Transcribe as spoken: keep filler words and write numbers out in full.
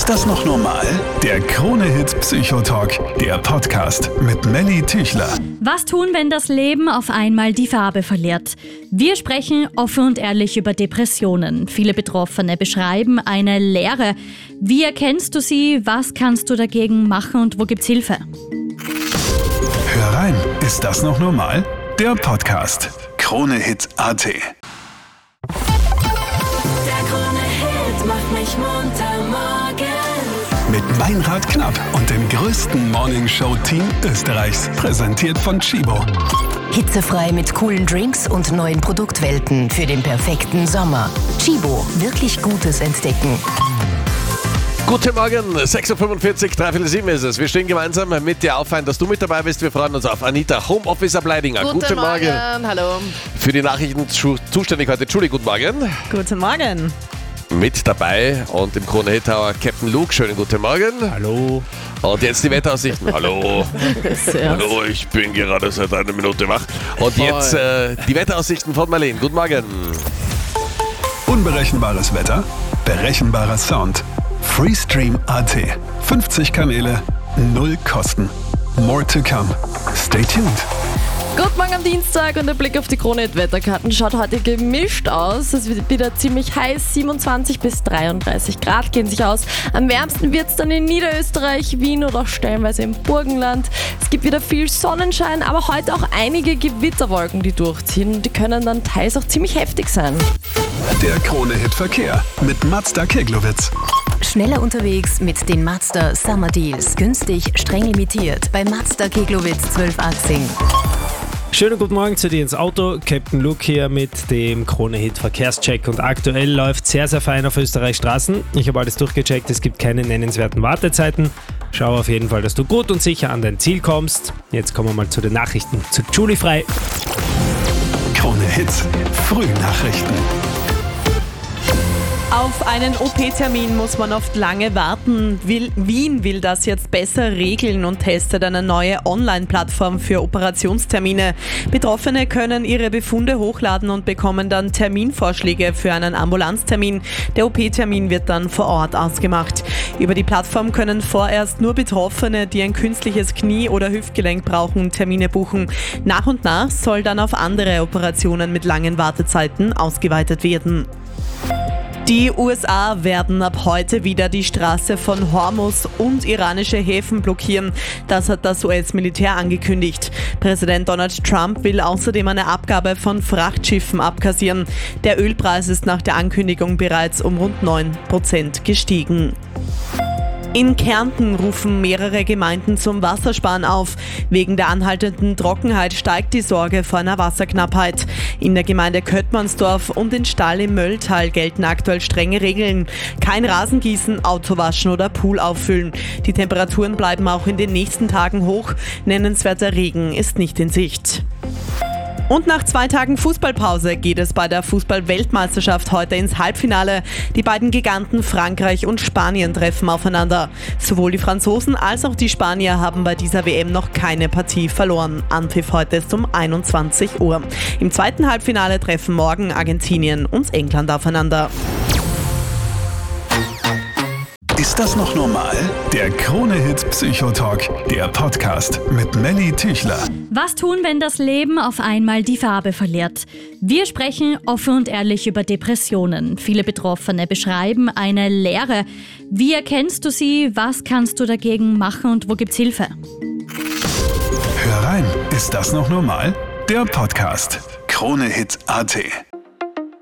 Ist das noch normal? Der Krone-Hit Psychotalk, der Podcast mit Melly Tüchler. Was tun, wenn das Leben auf einmal die Farbe verliert? Wir sprechen offen und ehrlich über Depressionen. Viele Betroffene beschreiben eine Leere. Wie erkennst du sie? Was kannst du dagegen machen und wo gibt's Hilfe? Hör rein, ist das noch normal? Der Podcast. Krone-Hit Punkt a t. Der Krone-Hit macht mich munter morgens. Mit Meinrad Knapp und dem größten Morningshow-Team Österreichs. Präsentiert von Chibo. Hitzefrei mit coolen Drinks und neuen Produktwelten für den perfekten Sommer. Chibo, wirklich Gutes entdecken. Guten Morgen, sechs Uhr fünfundvierzig, dreiviertel sieben ist es. Wir stehen gemeinsam mit dir auf, dass du mit dabei bist. Wir freuen uns auf Anita, Homeofficer Bleidinger. Guten, guten Morgen. Morgen. Hallo. Für die Nachrichten zuständig heute Julie, guten Morgen. Guten Morgen. Mit dabei und im Krone-Hit Tower Captain Luke, schönen guten Morgen. Hallo. Und jetzt die Wetteraussichten. Hallo. Hallo, ich bin gerade seit einer Minute wach. Und jetzt äh, die Wetteraussichten von Marlene. Guten Morgen. Unberechenbares Wetter, berechenbarer Sound. Freestream Punkt a t. fünfzig Kanäle, null Kosten. More to come. Stay tuned. Guten Morgen am Dienstag und der Blick auf die Krone-Wetterkarten schaut heute gemischt aus. Es wird wieder ziemlich heiß, siebenundzwanzig bis dreiunddreißig Grad gehen sich aus. Am wärmsten wird es dann in Niederösterreich, Wien oder auch stellenweise im Burgenland. Es gibt wieder viel Sonnenschein, aber heute auch einige Gewitterwolken, die durchziehen. Und die können dann teils auch ziemlich heftig sein. Der Krone-Hit Verkehr mit Mazda Keglowitz. Schneller unterwegs mit den Mazda Summer Deals. Günstig, streng limitiert bei Mazda Keglowitz zwölf achtzig. Schönen guten Morgen zu dir ins Auto. Captain Luke hier mit dem Krone-Hit Verkehrscheck. Und aktuell läuft sehr, sehr fein auf Österreichs Straßen. Ich habe alles durchgecheckt, es gibt keine nennenswerten Wartezeiten. Schau auf jeden Fall, dass du gut und sicher an dein Ziel kommst. Jetzt kommen wir mal zu den Nachrichten. Zu Julie frei. Krone-Hit Frühnachrichten. Auf einen O P-Termin muss man oft lange warten. Wien will das jetzt besser regeln und testet eine neue Online-Plattform für Operationstermine. Betroffene können ihre Befunde hochladen und bekommen dann Terminvorschläge für einen Ambulanztermin. Der O P-Termin wird dann vor Ort ausgemacht. Über die Plattform können vorerst nur Betroffene, die ein künstliches Knie- oder Hüftgelenk brauchen, Termine buchen. Nach und nach soll dann auf andere Operationen mit langen Wartezeiten ausgeweitet werden. Die U S A werden ab heute wieder die Straße von Hormuz und iranische Häfen blockieren. Das hat das U S-Militär angekündigt. Präsident Donald Trump will außerdem eine Abgabe von Frachtschiffen abkassieren. Der Ölpreis ist nach der Ankündigung bereits um rund neun Prozent gestiegen. In Kärnten rufen mehrere Gemeinden zum Wassersparen auf. Wegen der anhaltenden Trockenheit steigt die Sorge vor einer Wasserknappheit. In der Gemeinde Köttmannsdorf und in Stall im Mölltal gelten aktuell strenge Regeln. Kein Rasengießen, Autowaschen oder Pool auffüllen. Die Temperaturen bleiben auch in den nächsten Tagen hoch. Nennenswerter Regen ist nicht in Sicht. Und nach zwei Tagen Fußballpause geht es bei der Fußball-Weltmeisterschaft heute ins Halbfinale. Die beiden Giganten Frankreich und Spanien treffen aufeinander. Sowohl die Franzosen als auch die Spanier haben bei dieser W M noch keine Partie verloren. Anpfiff heute ist um einundzwanzig Uhr. Im zweiten Halbfinale treffen morgen Argentinien und England aufeinander. Ist das noch normal? Der Krone-Hit Psychotalk, der Podcast mit Melly Tüchler. Was tun, wenn das Leben auf einmal die Farbe verliert? Wir sprechen offen und ehrlich über Depressionen. Viele Betroffene beschreiben eine Leere. Wie erkennst du sie? Was kannst du dagegen machen und wo gibt's Hilfe? Hör rein, ist das noch normal? Der Podcast. Krone-Hit Punkt a t.